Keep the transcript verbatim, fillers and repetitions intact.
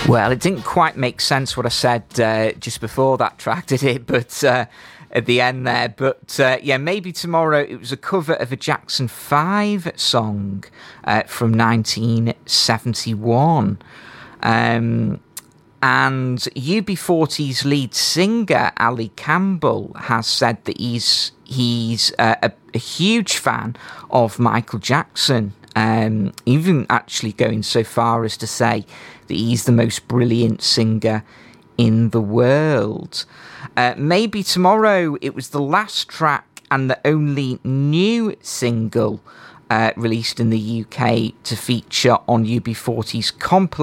Well, it didn't quite make sense what I said uh, just before that track, did it? But uh, at the end there. But uh, yeah, Maybe Tomorrow, it was a cover of a Jackson five song uh, from nineteen seventy-one. Um, and U B forty's lead singer, Ali Campbell, has said that he's, he's uh, a, a huge fan of Michael Jackson. Um, even actually going so far as to say that he's the most brilliant singer in the world. Uh, Maybe Tomorrow, it was the last track and the only new single uh, released in the U K to feature on U B forty's compilation